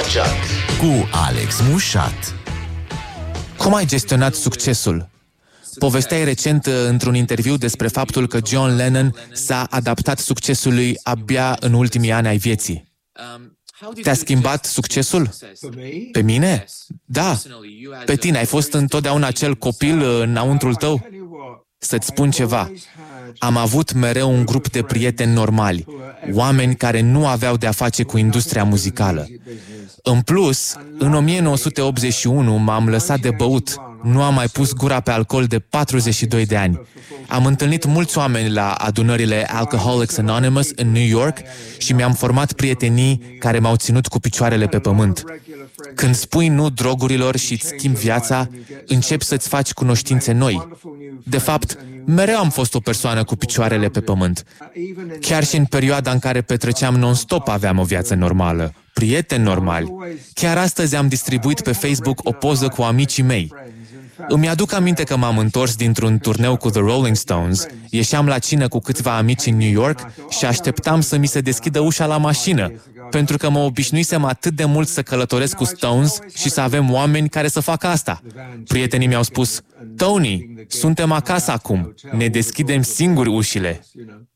Mușat cu Alex Mușat. Cum ai gestionat succesul? Povesteai recent într-un interviu despre faptul că John Lennon s-a adaptat succesului abia în ultimii ani ai vieții. Te-a schimbat succesul? Pe mine? Da. Pe tine ai fost întotdeauna acel copil înăuntrul tău? Să-ți spun ceva. Am avut mereu un grup de prieteni normali, oameni care nu aveau de-a face cu industria muzicală. În plus, în 1981 m-am lăsat de băut. Nu am mai pus gura pe alcool de 42 de ani. Am întâlnit mulți oameni la adunările Alcoholics Anonymous în New York și mi-am format prietenii care m-au ținut cu picioarele pe pământ. Când spui nu drogurilor și îți schimbi viața, începi să-ți faci cunoștințe noi. De fapt, mereu am fost o persoană cu picioarele pe pământ. Chiar și în perioada în care petreceam non-stop aveam o viață normală, prieteni normali. Chiar astăzi am distribuit pe Facebook o poză cu amicii mei. Îmi aduc aminte că m-am întors dintr-un turneu cu The Rolling Stones, ieșeam la cină cu câțiva amici în New York și așteptam să mi se deschidă ușa la mașină, pentru că mă obișnuisem atât de mult să călătoresc cu Stones și să avem oameni care să facă asta. Prietenii mi-au spus, Tony, suntem acasă acum, ne deschidem singuri ușile.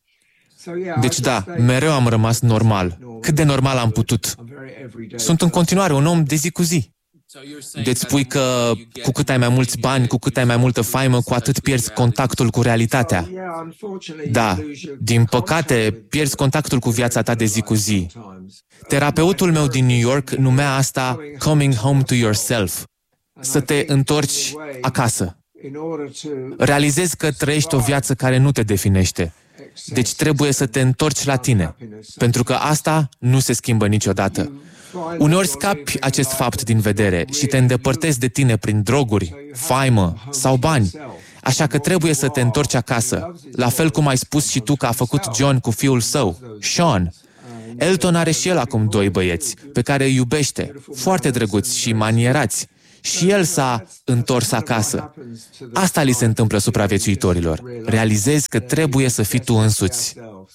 Deci da, mereu am rămas normal, cât de normal am putut. Sunt în continuare un om de zi cu zi. Deci spui că cu cât ai mai mulți bani, cu cât ai mai multă faimă, cu atât pierzi contactul cu realitatea. Da, din păcate, pierzi contactul cu viața ta de zi cu zi. Terapeutul meu din New York numea asta coming home to yourself. Să te întorci acasă. Realizezi că trăiești o viață care nu te definește. Deci trebuie să te întorci la tine, pentru că asta nu se schimbă niciodată. Uneori scapi acest fapt din vedere și te îndepărtezi de tine prin droguri, faimă sau bani. Așa că trebuie să te întorci acasă, la fel cum ai spus și tu că a făcut John cu fiul său, Sean. Elton are și el acum 2 băieți, pe care îi iubește, foarte drăguți și manierați. Și el s-a întors acasă. Asta li se întâmplă supraviețuitorilor. Realizezi că trebuie să fii tu însuți.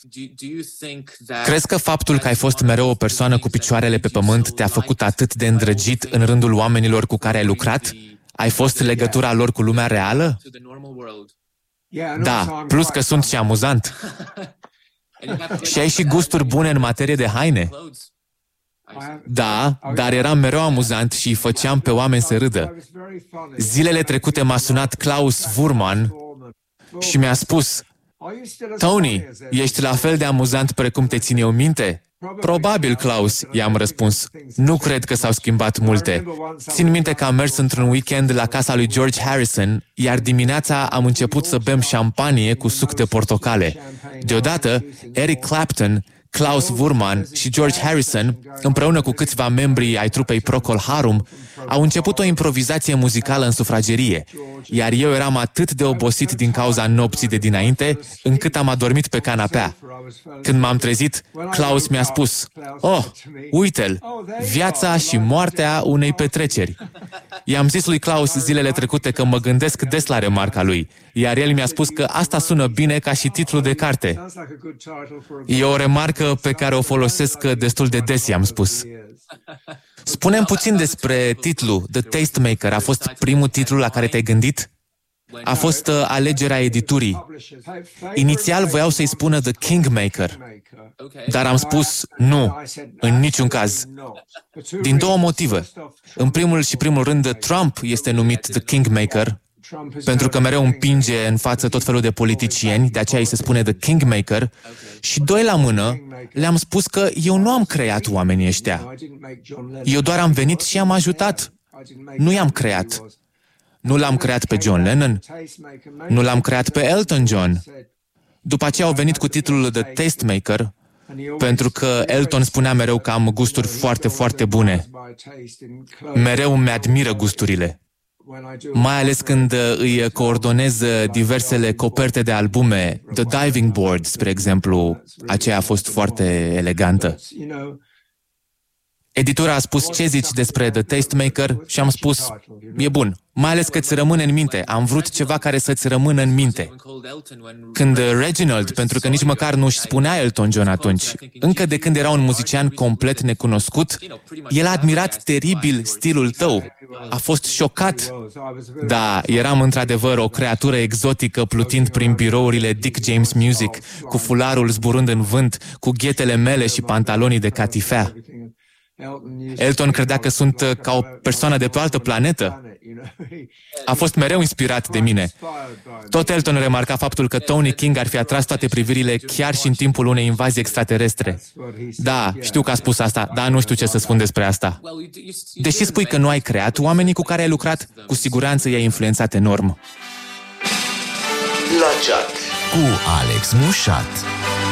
Crezi că faptul că ai fost mereu o persoană cu picioarele pe pământ te-a făcut atât de îndrăgit în rândul oamenilor cu care ai lucrat? Ai fost legătura lor cu lumea reală? Da, plus că sunt și amuzant. Și ai și gusturi bune în materie de haine? Da, dar eram mereu amuzant și îi făceam pe oameni să râdă. Zilele trecute m-a sunat Klaus Wurman și mi-a spus, Tony, ești la fel de amuzant precum te țin eu minte? Probabil, Klaus, i-am răspuns. Nu cred că s-au schimbat multe. Țin minte că am mers într-un weekend la casa lui George Harrison, iar dimineața am început să bem șampanie cu suc de portocale. Deodată, Eric Clapton, Klaus Wurman și George Harrison, împreună cu câțiva membri ai trupei Procol Harum, au început o improvizație muzicală în sufragerie, iar eu eram atât de obosit din cauza nopții de dinainte, încât am adormit pe canapea. Când m-am trezit, Klaus mi-a spus, oh, uite-l, viața și moartea unei petreceri. I-am zis lui Klaus zilele trecute că mă gândesc des la remarca lui, iar el mi-a spus că asta sună bine ca și titlul de carte. E o remarcă pe care o folosesc destul de des, i-am spus. Spune-mi puțin despre titlu, The Tastemaker. A fost primul titlu la care te-ai gândit? A fost alegerea editurii. Inițial voiau să-i spună The Kingmaker, dar am spus nu, în niciun caz. Din 2 motive. În primul rând, Trump este numit The Kingmaker, pentru că mereu împinge în față tot felul de politicieni, de aceea îi se spune The Kingmaker. Și 2 la mână, le-am spus că eu nu am creat oamenii ăștia. Eu doar am venit și i-am ajutat. Nu i-am creat. Nu l-am creat pe John Lennon. Nu l-am creat pe Elton John. După aceea au venit cu titlul The Tastemaker, pentru că Elton spunea mereu că am gusturi foarte, foarte bune. Mereu îmi admiră gusturile. Mai ales când îi coordonez diversele coperte de albume, The Diving Board, spre exemplu, aceea a fost foarte elegantă. Editura a spus ce zici despre The Tastemaker și am spus, e bun, mai ales că ți rămâne în minte. Am vrut ceva care să-ți rămână în minte. Când Reginald, pentru că nici măcar nu-și spunea Elton John atunci, încă de când era un muzician complet necunoscut, el a admirat teribil stilul tău. A fost șocat. Da, eram într-adevăr o creatură exotică plutind prin birourile Dick James Music, cu fularul zburând în vânt, cu ghetele mele și pantalonii de catifea. Elton credea că sunt ca o persoană de pe o altă planetă. A fost mereu inspirat de mine. Tot Elton remarca faptul că Tony King ar fi atras toate privirile chiar și în timpul unei invazii extraterestre. Da, știu că a spus asta, dar nu știu ce să spun despre asta. Deși spui că nu ai creat oamenii cu care ai lucrat, cu siguranță i-ai influențat enorm. La chat cu Alex Mușat.